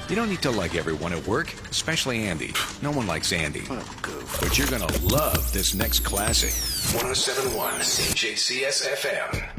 You don't need to like everyone at work, especially Andy. No one likes Andy. What a goof. But you're going to love this next classic. 107.1 CJCS FM.